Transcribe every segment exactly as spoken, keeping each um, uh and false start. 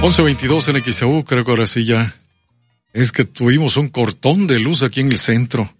once veintidós en X E U, creo que ahora sí ya. Es que tuvimos un cortón de luz aquí en el centro.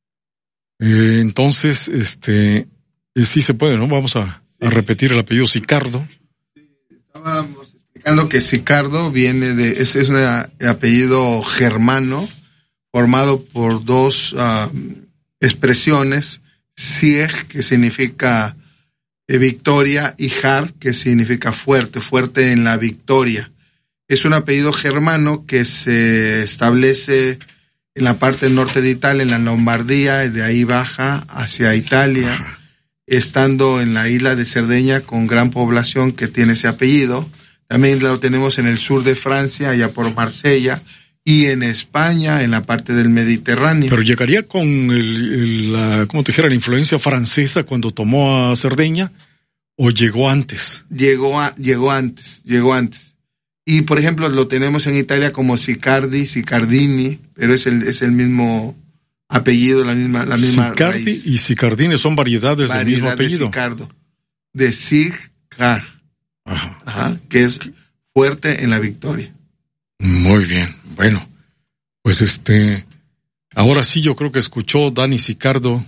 Eh, entonces, este, eh, sí se puede, ¿no? Vamos a, sí. a repetir el apellido Sicardo. Sí, estábamos explicando que Sicardo viene de, es, es un apellido germano formado por dos uh, expresiones, Sieg, que significa eh, victoria, y Har, que significa fuerte, fuerte en la victoria. Es un apellido germano que se establece en la parte norte de Italia, en la Lombardía, y de ahí baja hacia Italia, estando en la isla de Cerdeña con gran población que tiene ese apellido. También lo tenemos en el sur de Francia, allá por Marsella, y en España, en la parte del Mediterráneo. Pero llegaría con el, el, la, ¿cómo te dijera, la influencia francesa cuando tomó a Cerdeña, o llegó antes. Llegó a, llegó antes, llegó antes. Y, por ejemplo, lo tenemos en Italia como Sicardi, Sicardini, pero es el, es el mismo apellido, la misma, la misma Sicardi raíz. Y Sicardini son variedades Variedad del mismo apellido. De Sicardo, de Sigar, Ajá. Ajá, que es fuerte en la victoria. Muy bien, bueno, pues este, ahora sí yo creo que escuchó Dani Sicardo.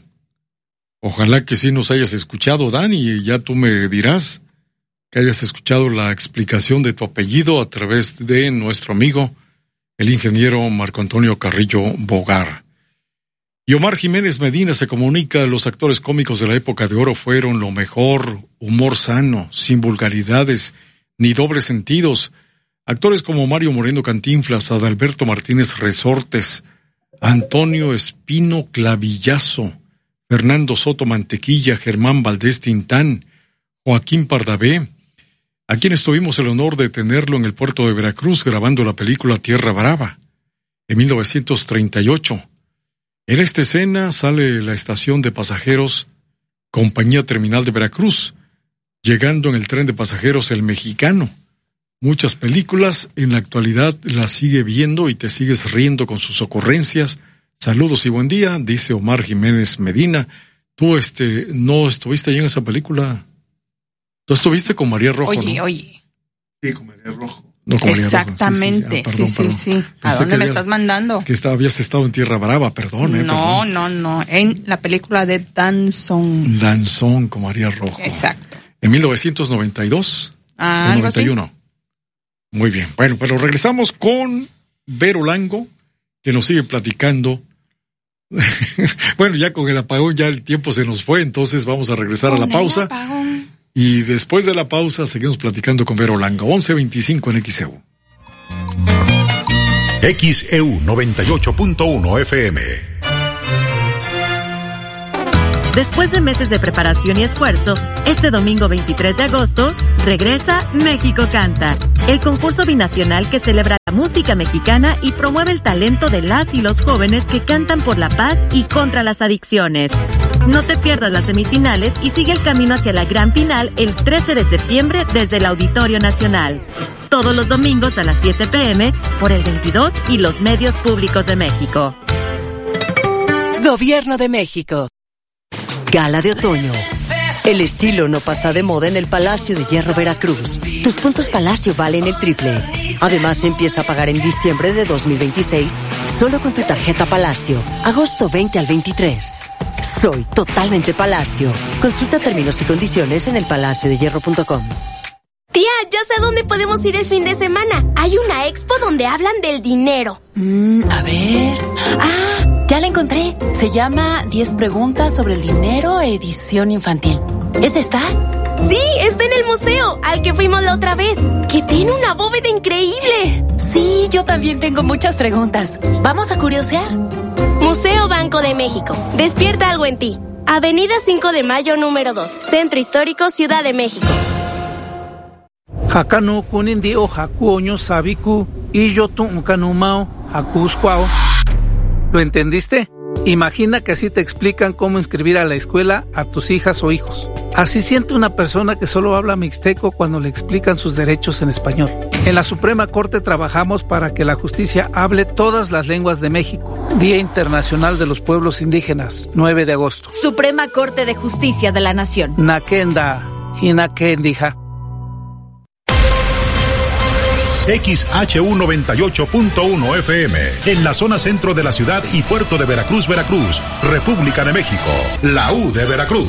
Ojalá que sí nos hayas escuchado, Dani, y ya tú me dirás que hayas escuchado la explicación de tu apellido a través de nuestro amigo, el ingeniero Marco Antonio Carrillo Bogar. Y Omar Jiménez Medina se comunica: los actores cómicos de la época de oro fueron lo mejor, humor sano, sin vulgaridades ni dobles sentidos. Actores como Mario Moreno Cantinflas, Adalberto Martínez Resortes, Antonio Espino Clavillazo, Fernando Soto Mantequilla, Germán Valdés Tintán, Joaquín Pardavé, a quienes tuvimos el honor de tenerlo en el puerto de Veracruz grabando la película Tierra Brava, en mil novecientos treinta y ocho. En esta escena sale la estación de pasajeros Compañía Terminal de Veracruz, llegando en el tren de pasajeros El Mexicano. Muchas películas en la actualidad las sigue viendo y te sigues riendo con sus ocurrencias. Saludos y buen día, dice Omar Jiménez Medina. Tú, este, ¿no estuviste ahí en esa película? Tú estuviste con María Rojo, Oye, ¿no? oye. Sí, con María Rojo. No, con María Exactamente, Rojo. Sí, sí, sí. Ah, perdón, sí, sí, perdón. sí. ¿A Pensé dónde que me había- estás mandando? Que está- habías estado en Tierra Brava, perdón. Eh, No, perdón. no, no, en la película de Danzón. Danzón con María Rojo. Exacto. En mil novecientos noventa y dos. Ah, en algo noventa y uno. así. Muy bien. Bueno, pero regresamos con Vero Lango, que nos sigue platicando. Bueno, ya con el apagón ya el tiempo se nos fue, entonces vamos a regresar a la Con el pausa. apagón. Y después de la pausa seguimos platicando con Vero Lango. once veinticinco en X E U. X E U noventa y ocho punto uno F M. Después de meses de preparación y esfuerzo, este domingo veintitrés de agosto, regresa México Canta, el concurso binacional que celebra la música mexicana y promueve el talento de las y los jóvenes que cantan por la paz y contra las adicciones. No te pierdas las semifinales y sigue el camino hacia la gran final el trece de septiembre desde el Auditorio Nacional. Todos los domingos a las siete pm por el veintidós y los medios públicos de México. Gobierno de México. Gala de otoño. El estilo no pasa de moda en el Palacio de Hierro Veracruz. Tus puntos Palacio valen el triple. Además, empieza a pagar en diciembre de dos mil veintiséis solo con tu tarjeta Palacio. Agosto veinte al veintitrés. Soy totalmente Palacio. Consulta términos y condiciones en el palacio de hierro punto com. Tía, ya sé dónde podemos ir el fin de semana. Hay una expo donde hablan del dinero. Mm, a ver. Ah, ya la encontré. Se llama diez preguntas sobre el dinero, edición infantil. ¿Es esta? Sí, está en el museo, al que fuimos la otra vez, que tiene una bóveda increíble. Sí, yo también tengo muchas preguntas. ¿Vamos a curiosear? Museo Banco de México. Despierta algo en ti. Avenida cinco de mayo número dos, Centro Histórico, Ciudad de México. Hakanu kunindi o hakuoño sabiku y yo tu kanumao hakuskwao. ¿Lo entendiste? Imagina que así te explican cómo inscribir a la escuela a tus hijas o hijos. Así siente una persona que solo habla mixteco cuando le explican sus derechos en español. En la Suprema Corte trabajamos para que la justicia hable todas las lenguas de México. Día Internacional de los Pueblos Indígenas, nueve de agosto. Suprema Corte de Justicia de la Nación. Nakenda, Hinakendija. X H U noventa y ocho punto uno F M, en la zona centro de la ciudad y puerto de Veracruz, Veracruz, República de México, la U de Veracruz.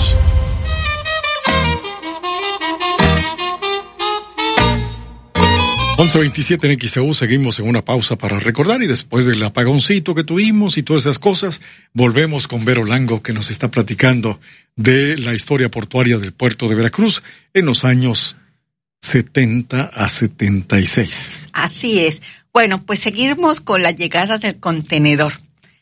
once veintisiete en X E U, seguimos en una pausa para recordar y después del apagoncito que tuvimos y todas esas cosas, volvemos con Vero Lango, que nos está platicando de la historia portuaria del puerto de Veracruz en los años setenta a setenta y seis. Así es. Bueno, pues seguimos con la llegada del contenedor.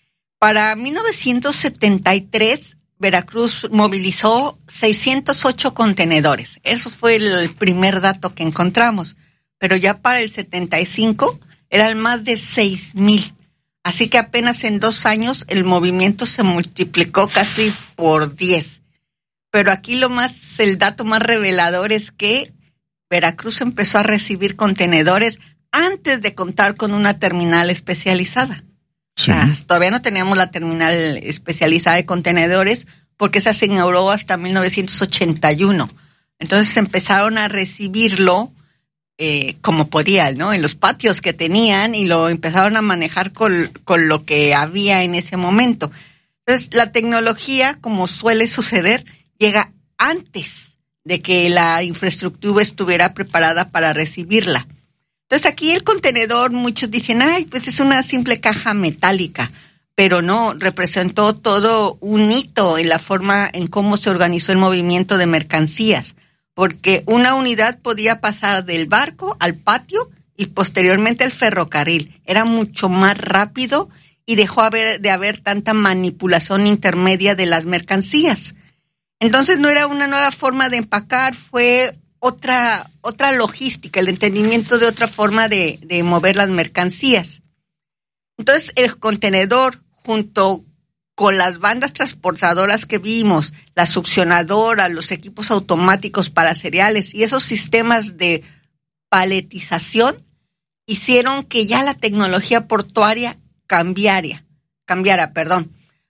Para mil novecientos setenta y tres, Veracruz movilizó seiscientos ocho contenedores. Eso fue el primer dato que encontramos. Pero ya para el setenta y cinco eran más de seis mil. Así que apenas en dos años el movimiento se multiplicó casi por diez. Pero aquí lo más, el dato más revelador es que Veracruz empezó a recibir contenedores antes de contar con una terminal especializada. Sí. O sea, todavía no teníamos la terminal especializada de contenedores porque esa se inauguró hasta mil novecientos ochenta y uno. Entonces empezaron a recibirlo Eh, como podían, ¿no? En los patios que tenían y lo empezaron a manejar con, con lo que había en ese momento. Entonces, la tecnología, como suele suceder, llega antes de que la infraestructura estuviera preparada para recibirla. Entonces, aquí el contenedor, muchos dicen, ay, pues es una simple caja metálica, pero no, representó todo un hito en la forma en cómo se organizó el movimiento de mercancías. Porque una unidad podía pasar del barco al patio y posteriormente al ferrocarril. Era mucho más rápido y dejó haber, de haber tanta manipulación intermedia de las mercancías. Entonces no era una nueva forma de empacar, fue otra, otra logística, el entendimiento de otra forma de, de mover las mercancías. Entonces el contenedor junto con las bandas transportadoras que vimos, la succionadora, los equipos automáticos para cereales y esos sistemas de paletización hicieron que ya la tecnología portuaria cambiara, cambiara, perdón.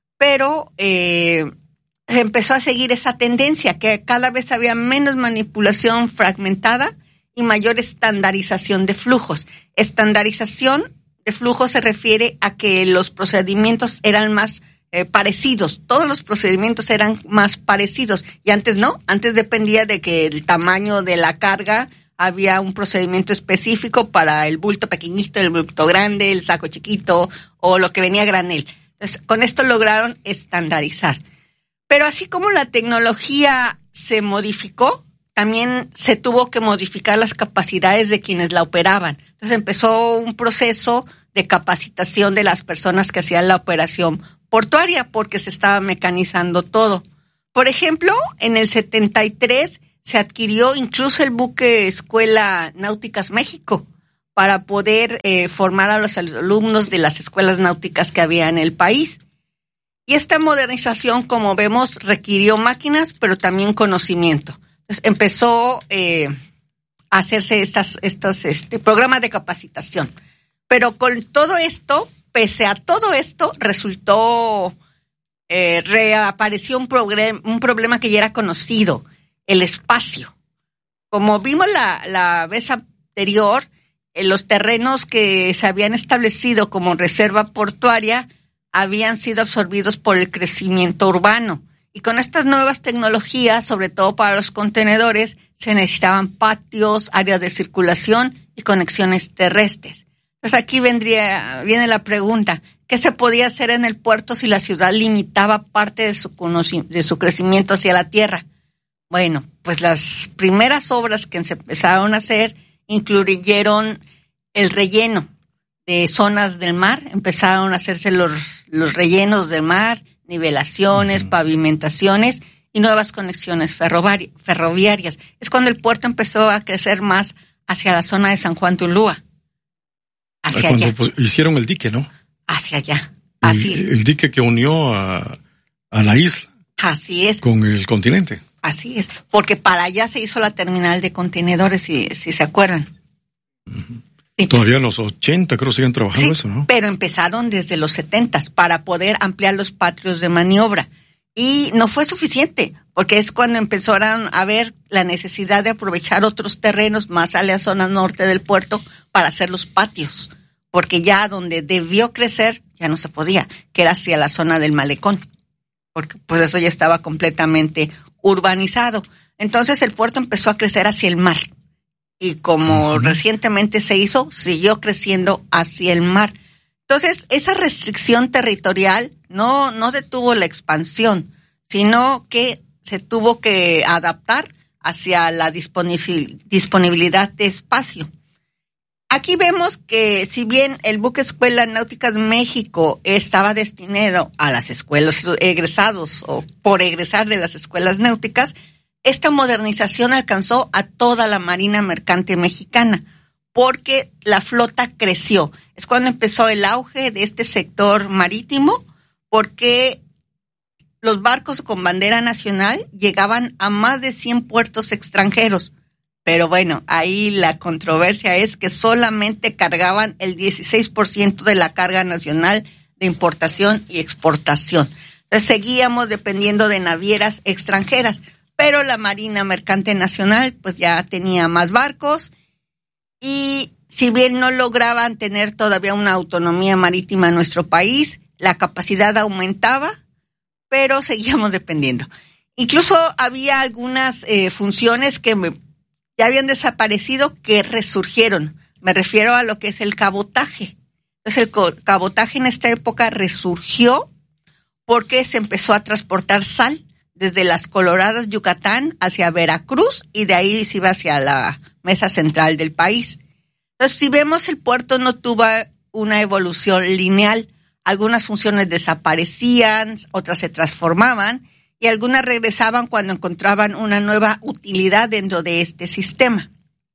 Pero eh, se empezó a seguir esa tendencia, que cada vez había menos manipulación fragmentada y mayor estandarización de flujos. Estandarización de flujos se refiere a que los procedimientos eran más Eh, parecidos, todos los procedimientos eran más parecidos y antes no, antes dependía de que el tamaño de la carga, había un procedimiento específico para el bulto pequeñito, el bulto grande, el saco chiquito o lo que venía a granel. Entonces, con esto lograron estandarizar. Pero así como la tecnología se modificó, también se tuvo que modificar las capacidades de quienes la operaban. Entonces empezó un proceso de capacitación de las personas que hacían la operación portuaria porque se estaba mecanizando todo. Por ejemplo, en el setenta y tres se adquirió incluso el buque Escuela Náuticas México para poder eh, formar a los alumnos de las escuelas náuticas que había en el país. Y esta modernización, como vemos, requirió máquinas, pero también conocimiento. Entonces empezó eh, a hacerse estas, estos este, programas de capacitación. Pero con todo esto, pese a todo esto, resultó, eh, reapareció un, progre- un problema que ya era conocido, el espacio. Como vimos la, la vez anterior, eh, los terrenos que se habían establecido como reserva portuaria habían sido absorbidos por el crecimiento urbano. Y con estas nuevas tecnologías, sobre todo para los contenedores, se necesitaban patios, áreas de circulación y conexiones terrestres. Entonces aquí vendría, viene la pregunta, ¿qué se podía hacer en el puerto si la ciudad limitaba parte de su, conoci- de su crecimiento hacia la tierra? Bueno, pues las primeras obras que se empezaron a hacer incluyeron el relleno de zonas del mar, empezaron a hacerse los, los rellenos del mar, nivelaciones, uh-huh. pavimentaciones y nuevas conexiones ferrovari- ferroviarias. Es cuando el puerto empezó a crecer más hacia la zona de San Juan Tulúa. Hacia cuando allá. Pues, hicieron el dique, ¿no? Hacia allá. Así el, el dique que unió a, a la isla. Así es. Con el continente. Así es. Porque para allá se hizo la terminal de contenedores, si, si se acuerdan. Uh-huh. Sí. Todavía en los ochenta creo siguen trabajando sí, eso, ¿no? Pero empezaron desde los setenta para poder ampliar los patios de maniobra. Y no fue suficiente, porque es cuando empezaron a ver la necesidad de aprovechar otros terrenos más a la zona norte del puerto para hacer los patios, porque ya donde debió crecer ya no se podía, que era hacia la zona del malecón, porque pues eso ya estaba completamente urbanizado. Entonces el puerto empezó a crecer hacia el mar, y como uh-huh. recientemente se hizo, siguió creciendo hacia el mar. Entonces esa restricción territorial no, no detuvo la expansión, sino que se tuvo que adaptar hacia la disponibilidad de espacio. Aquí vemos que si bien el buque Escuela Náuticas México estaba destinado a las escuelas egresados o por egresar de las escuelas náuticas, esta modernización alcanzó a toda la Marina Mercante Mexicana, porque la flota creció. Es cuando empezó el auge de este sector marítimo, porque los barcos con bandera nacional llegaban a más de cien puertos extranjeros. Pero bueno, ahí la controversia es que solamente cargaban el dieciséis por ciento de la carga nacional de importación y exportación. Entonces seguíamos dependiendo de navieras extranjeras, pero la Marina Mercante Nacional pues ya tenía más barcos, y si bien no lograban tener todavía una autonomía marítima en nuestro país, la capacidad aumentaba, pero seguíamos dependiendo. Incluso había algunas eh, funciones que me, ya habían desaparecido que resurgieron. Me refiero a lo que es el cabotaje. Entonces el co- cabotaje en esta época resurgió porque se empezó a transportar sal desde las Coloradas, Yucatán, hacia Veracruz, y de ahí se iba hacia la mesa central del país. Entonces, si vemos, el puerto no tuvo una evolución lineal. Algunas funciones desaparecían, otras se transformaban, y algunas regresaban cuando encontraban una nueva utilidad dentro de este sistema.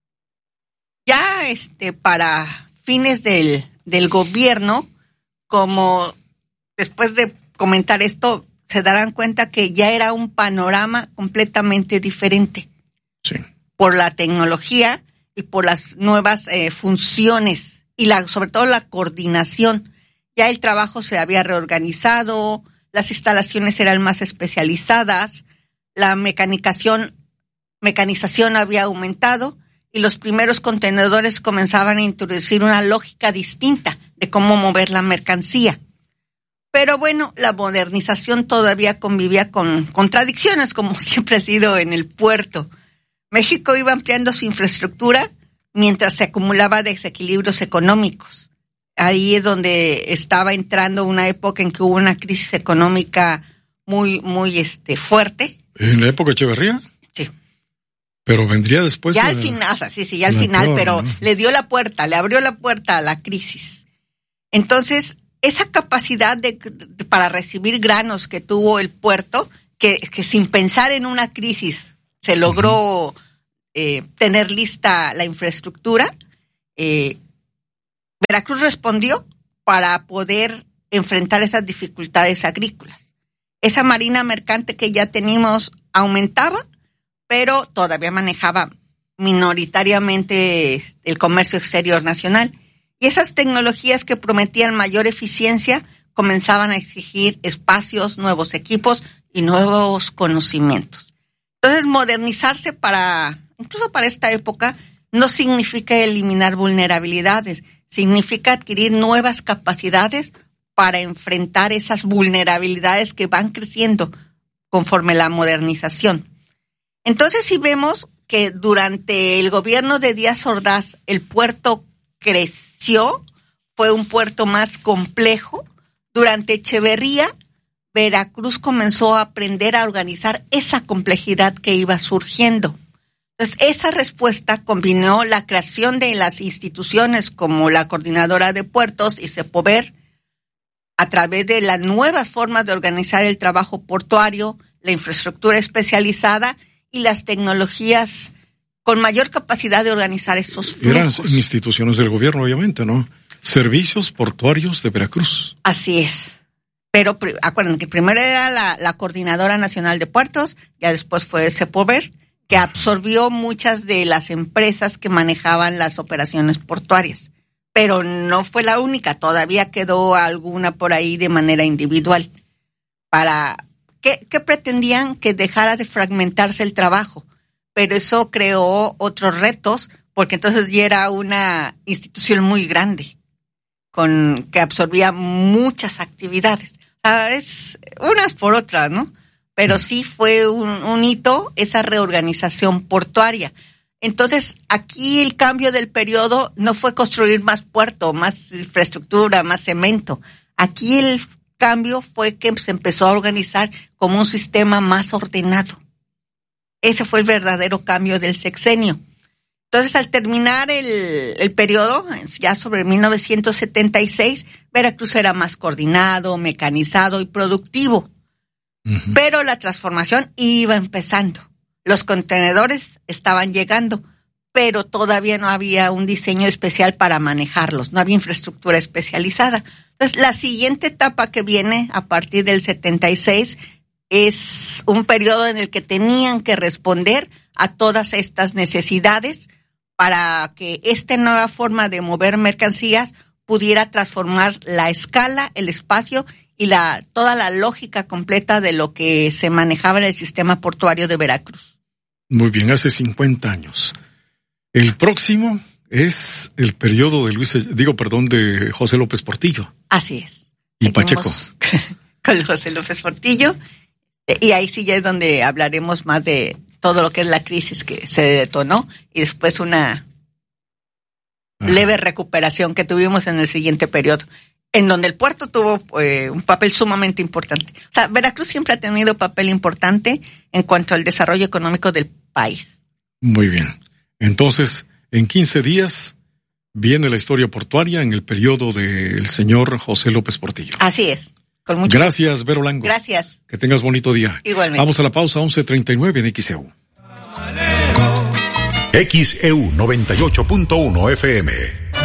Ya este, para fines del, del gobierno, como después de comentar esto, se darán cuenta que ya era un panorama completamente diferente. Sí. Por la tecnología y por las nuevas eh, funciones, y la, sobre todo la coordinación. Ya el trabajo se había reorganizado, las instalaciones eran más especializadas, la mecanización, mecanización había aumentado, y los primeros contenedores comenzaban a introducir una lógica distinta de cómo mover la mercancía. Pero bueno, la modernización todavía convivía con contradicciones, como siempre ha sido en el puerto. México iba ampliando su infraestructura mientras se acumulaba desequilibrios económicos. Ahí es donde estaba entrando una época en que hubo una crisis económica muy, muy este, fuerte. ¿En la época de Echeverría? Sí. Pero vendría después. Ya de, al final, o sea, sí, sí, ya al final, peor, pero ¿no? Le dio la puerta, le abrió la puerta a la crisis. Entonces, esa capacidad de, de para recibir granos que tuvo el puerto, que, que sin pensar en una crisis se logró uh-huh. eh, tener lista la infraestructura, eh, Veracruz respondió para poder enfrentar esas dificultades agrícolas. Esa marina mercante que ya teníamos aumentaba, pero todavía manejaba minoritariamente el comercio exterior nacional. Y esas tecnologías que prometían mayor eficiencia comenzaban a exigir espacios, nuevos equipos y nuevos conocimientos. Entonces, modernizarse para, incluso para esta época, no significa eliminar vulnerabilidades, significa adquirir nuevas capacidades para enfrentar esas vulnerabilidades que van creciendo conforme la modernización. Entonces, si vemos que durante el gobierno de Díaz Ordaz el puerto creció, fue un puerto más complejo. Durante Echeverría, Veracruz comenzó a aprender a organizar esa complejidad que iba surgiendo. Entonces, esa respuesta combinó la creación de las instituciones como la Coordinadora de Puertos y Sepover, a través de las nuevas formas de organizar el trabajo portuario, la infraestructura especializada y las tecnologías con mayor capacidad de organizar esos flujos. Eran instituciones del gobierno, obviamente, ¿no? Servicios Portuarios de Veracruz. Así es. Pero acuérdense que primero era la, la Coordinadora Nacional de Puertos, ya después fue Sepover, que absorbió muchas de las empresas que manejaban las operaciones portuarias. Pero no fue la única, todavía quedó alguna por ahí de manera individual. Para que, que pretendían que dejara de fragmentarse el trabajo, pero eso creó otros retos, porque entonces ya era una institución muy grande, con que absorbía muchas actividades. O sea, es unas por otras, ¿no? Pero sí fue un, un hito esa reorganización portuaria. Entonces, aquí el cambio del periodo no fue construir más puerto, más infraestructura, más cemento. Aquí el cambio fue que se empezó a organizar como un sistema más ordenado. Ese fue el verdadero cambio del sexenio. Entonces, al terminar el, el periodo, ya sobre mil novecientos setenta y seis, Veracruz era más coordinado, mecanizado y productivo. Uh-huh. Pero la transformación iba empezando. Los contenedores estaban llegando, pero todavía no había un diseño especial para manejarlos, no había infraestructura especializada. Entonces, la siguiente etapa que viene a partir del setenta y seis es un periodo en el que tenían que responder a todas estas necesidades para que esta nueva forma de mover mercancías pudiera transformar la escala, el espacio y la toda la lógica completa de lo que se manejaba en el sistema portuario de Veracruz. Muy bien, hace cincuenta años. El próximo es el periodo de Luis, digo, perdón, de José López Portillo. Así es. Y Pacheco. Con José López Portillo. Y ahí sí ya es donde hablaremos más de todo lo que es la crisis que se detonó y después una Ajá. leve recuperación que tuvimos en el siguiente periodo, en donde el puerto tuvo eh, un papel sumamente importante. O sea, Veracruz siempre ha tenido papel importante en cuanto al desarrollo económico del país. Muy bien. Entonces, en quince días viene la historia portuaria en el periodo del señor José López Portillo. Así es. Con mucho Gracias, gusto. Vero Lango. Gracias. Que tengas bonito día. Igualmente. Vamos a la pausa, once treinta y nueve en X E U. X E U noventa y ocho punto uno F M.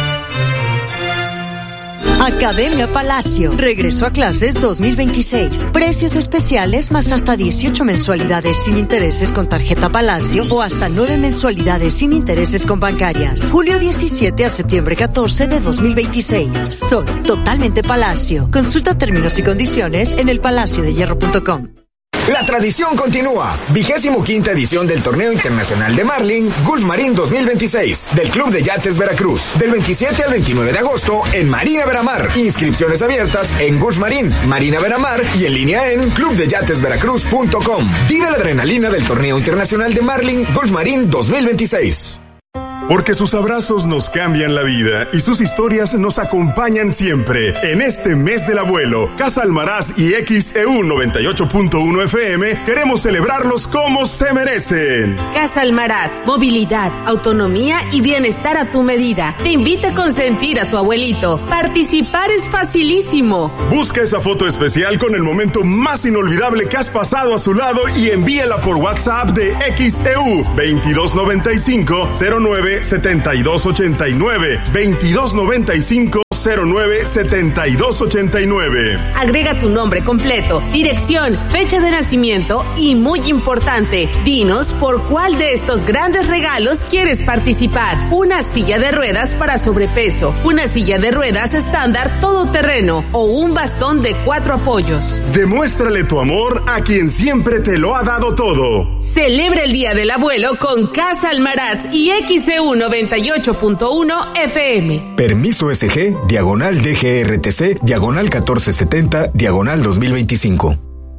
Academia Palacio. Regreso a clases dos mil veintiséis. Precios especiales más hasta dieciocho mensualidades sin intereses con tarjeta Palacio o hasta nueve mensualidades sin intereses con bancarias. Julio diecisiete a septiembre catorce de dos mil veintiséis. Soy totalmente Palacio. Consulta términos y condiciones en el palacio de hierro punto com. La tradición continúa. Vigésimo quinta edición del Torneo Internacional de Marlin Gulf Marine dos mil veintiséis del Club de Yates Veracruz. Del veintisiete al veintinueve de agosto en Marina Veramar. Inscripciones abiertas en Gulf Marine, Marina Veramar y en línea en club de yates veracruz punto com. Vive la adrenalina del Torneo Internacional de Marlin Gulf Marine dos mil veintiséis. Porque sus abrazos nos cambian la vida y sus historias nos acompañan siempre. En este mes del abuelo, Casa Almaraz y X E U noventa y ocho punto uno F M queremos celebrarlos como se merecen. Casa Almaraz, movilidad, autonomía y bienestar a tu medida. Te invita a consentir a tu abuelito. Participar es facilísimo. Busca esa foto especial con el momento más inolvidable que has pasado a su lado y envíala por WhatsApp de X E U veintidós noventa y cinco cero nueve setenta y dos ochenta y nueve, veintidós noventa y cinco cero nueve setenta y dos ochenta y nueve. Agrega tu nombre completo, dirección, fecha de nacimiento y, muy importante, dinos por cuál de estos grandes regalos quieres participar. Una silla de ruedas para sobrepeso, una silla de ruedas estándar todoterreno o un bastón de cuatro apoyos. Demuéstrale tu amor a quien siempre te lo ha dado todo. Celebra el Día del Abuelo con Casa Almaraz y X E U noventa y ocho punto uno F M. Permiso S G, diagonal D G R T C, diagonal catorce setenta, diagonal dos mil veinticinco.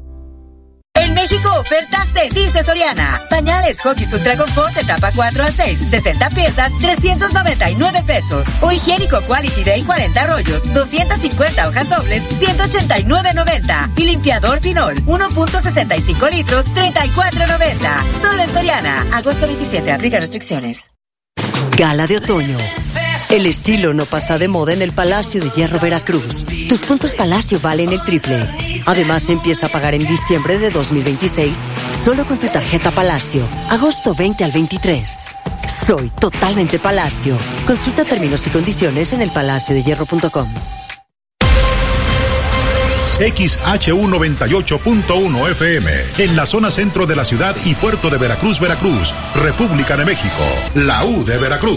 En México, ofertas de Dice Soriana. Pañales Huggies Ultra Confort etapa cuatro a seis, sesenta piezas, trescientos noventa y nueve pesos. O higiénico Quality Day cuarenta rollos, doscientas cincuenta hojas dobles, ciento ochenta y nueve noventa. Y limpiador Pinol, uno punto sesenta y cinco litros, treinta y cuatro noventa. Solo en Soriana. Agosto veintisiete, aplica restricciones. Gala de otoño. El estilo no pasa de moda en el Palacio de Hierro Veracruz. Tus puntos Palacio valen el triple. Además, empieza a pagar en diciembre de dos mil veintiséis solo con tu tarjeta Palacio. Agosto veinte al veintitrés. Soy totalmente Palacio. Consulta términos y condiciones en el palacio de hierro punto com. X H U noventa y ocho punto uno F M, en la zona centro de la ciudad y puerto de Veracruz, Veracruz, República de México, la U de Veracruz.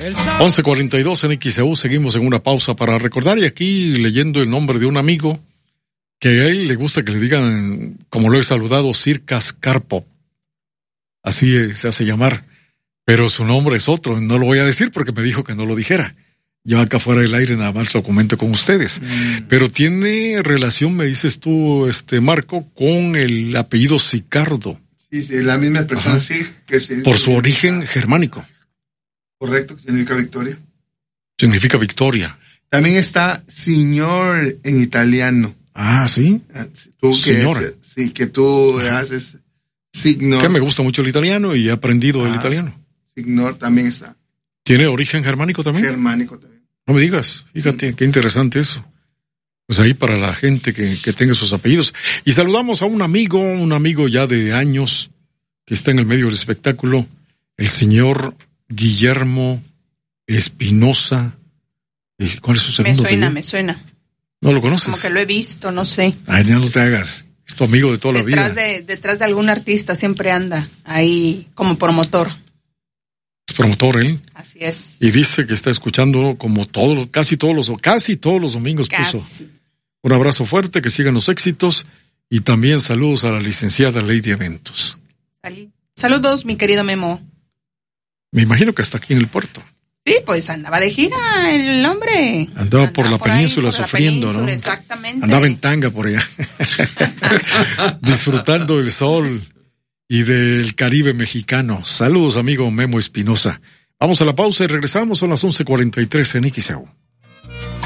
once cuarenta y dos en X E U, seguimos en una pausa para recordar y aquí leyendo el nombre de un amigo que a él le gusta que le digan, como lo he saludado, Circas Karpov. Así se hace llamar, pero su nombre es otro, no lo voy a decir porque me dijo que no lo dijera. Yo acá fuera del aire nada más lo comento con ustedes. Mm. Pero tiene relación, me dices tú, este Marco, con el apellido Sicardo. Sí, sí, la misma expresión, sí. Que se por su origen germánico. Correcto, que significa victoria. Significa victoria. También está señor en italiano. Ah, ¿sí? Tú que es, sí, que tú ah. haces signor. Que me gusta mucho el italiano y he aprendido ah, el italiano. Signor también está. ¿Tiene origen germánico también? Germánico también. No me digas, fíjate, sí. Qué interesante eso. Pues ahí para la gente que, que tenga sus apellidos. Y saludamos a un amigo, un amigo ya de años, que está en el medio del espectáculo, el señor Guillermo Espinosa. ¿Cuál es su segundo Me suena, apellido? me suena. ¿No lo conoces? Como que lo he visto, no sé. Ay, ya no te hagas. Es tu amigo de toda detrás la vida. De, detrás de algún artista siempre anda ahí como promotor. Es promotor él. Así es. Y dice que está escuchando como todos, casi todos los, casi todos los domingos. Casi. Puso. Un abrazo fuerte, que sigan los éxitos y también saludos a la licenciada Lady Eventos. Sal- Saludos, mi querido Memo. Me imagino que está aquí en el puerto. Sí, pues andaba de gira el hombre. Andaba, andaba por la por península ahí, por sufriendo, la península, ¿no? Exactamente. Andaba en tanga por allá. Disfrutando del sol y del Caribe mexicano. Saludos, amigo Memo Espinosa. Vamos a la pausa y regresamos, son las once cuarenta y tres en X E U.